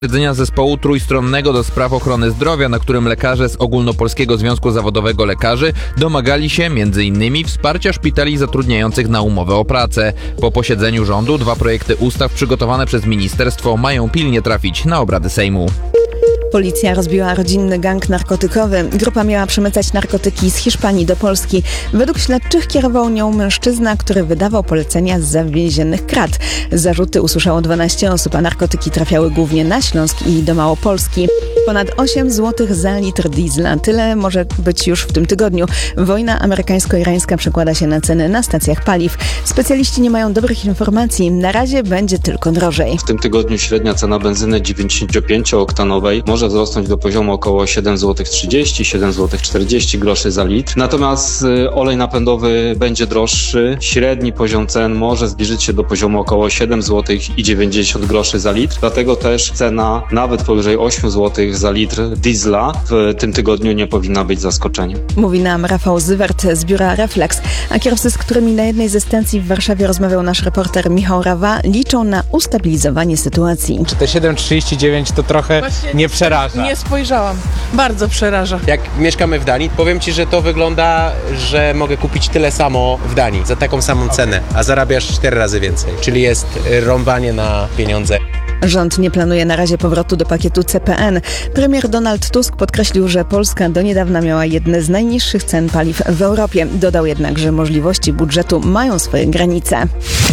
Posiedzenia zespołu trójstronnego do spraw ochrony zdrowia, na którym lekarze z Ogólnopolskiego Związku Zawodowego Lekarzy domagali się m.in. wsparcia szpitali zatrudniających na umowę o pracę. Po posiedzeniu rządu 2 projekty ustaw przygotowane przez ministerstwo mają pilnie trafić na obrady Sejmu. Policja rozbiła rodzinny gang narkotykowy. Grupa miała przemycać narkotyki z Hiszpanii do Polski. Według śledczych kierował nią mężczyzna, który wydawał polecenia z zawiezionych krat. Zarzuty usłyszało 12 osób, a narkotyki trafiały głównie na Śląsk i do Małopolski. Ponad 8 zł za litr diesla. Tyle może być już w tym tygodniu. Wojna amerykańsko-irańska przekłada się na ceny na stacjach paliw. Specjaliści nie mają dobrych informacji. Na razie będzie tylko drożej. W tym tygodniu średnia cena benzyny 95-oktanowej może wzrosnąć do poziomu około 7,30 zł, 7,40 zł za litr. Natomiast olej napędowy będzie droższy. Średni poziom cen może zbliżyć się do poziomu około 7,90 zł za litr. Dlatego też cena nawet powyżej 8 zł za litr diesla w tym tygodniu nie powinna być zaskoczeniem. Mówi nam Rafał Zywert z biura Reflex, a kierowcy, z którymi na jednej ze stacji w Warszawie rozmawiał nasz reporter Michał Rawa, liczą na ustabilizowanie sytuacji. Czy te 7,39 to trochę Właśnie nie przeraża? Nie spojrzałam. Bardzo przeraża. Jak mieszkamy w Danii, powiem Ci, że to wygląda, że mogę kupić tyle samo w Danii za taką samą cenę, a zarabiasz 4 razy więcej. Czyli jest rąbanie na pieniądze. Rząd nie planuje na razie powrotu do pakietu CPN. Premier Donald Tusk podkreślił, że Polska do niedawna miała jedne z najniższych cen paliw w Europie. Dodał jednak, że możliwości budżetu mają swoje granice.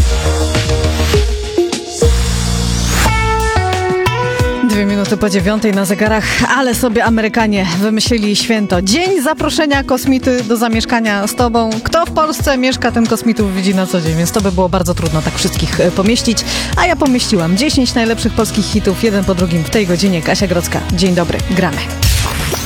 Minuty po 9 na zegarach, ale sobie Amerykanie wymyślili święto. Dzień zaproszenia kosmity do zamieszkania z tobą. Kto w Polsce mieszka, ten kosmitów widzi na co dzień, więc to by było bardzo trudno tak wszystkich pomieścić. A ja pomieściłam 10 najlepszych polskich hitów, jeden po drugim w tej godzinie. Kasia Grodzka. Dzień dobry, gramy.